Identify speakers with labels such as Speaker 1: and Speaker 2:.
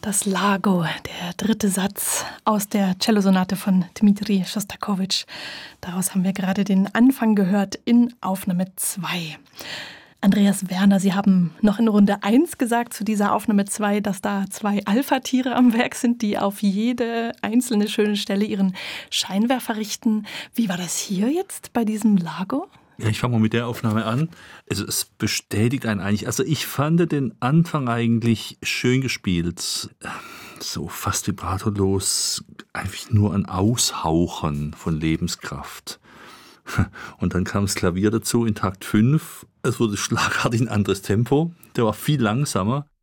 Speaker 1: Das Lago, der dritte Satz aus der Cellosonate von Dmitri Schostakowitsch. Daraus haben wir gerade den Anfang gehört in Aufnahme 2. Andreas Werner, Sie haben noch in Runde 1 gesagt zu dieser Aufnahme 2, dass da 2 Alpha-Tiere am Werk sind, die auf jede einzelne schöne Stelle ihren Scheinwerfer richten. Wie war das hier jetzt bei diesem Lago?
Speaker 2: Ja, ich fange mal mit der Aufnahme an. Also es bestätigt einen eigentlich. Also ich fand den Anfang eigentlich schön gespielt. So fast vibratolos, einfach nur ein Aushauchen von Lebenskraft. Und dann kam das Klavier dazu in Takt 5. Es wurde schlagartig ein anderes Tempo. Der war viel langsamer.